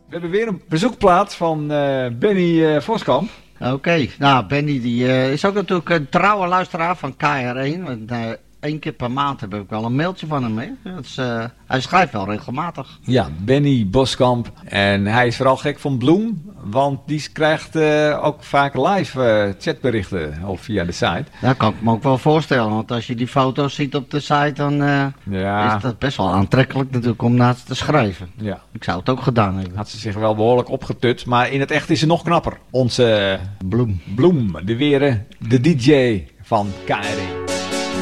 We hebben weer een bezoekplaat van Benny Voskamp. Oké, nou Benny die is ook natuurlijk een trouwe luisteraar van KR1. Want 1 keer per maand heb ik wel een mailtje van hem mee. Dus, hij schrijft wel regelmatig. Ja, Benny Boskamp. En hij is vooral gek van Bloem. Want die krijgt ook vaak live chatberichten of via de site. Dat kan ik me ook wel voorstellen. Want als je die foto's ziet op de site, dan is dat best wel aantrekkelijk natuurlijk om naar te schrijven. Ja. Ik zou het ook gedaan hebben. Had ze zich wel behoorlijk opgetut. Maar in het echt is ze nog knapper. Onze Bloem. Bloem, de DJ van KRE.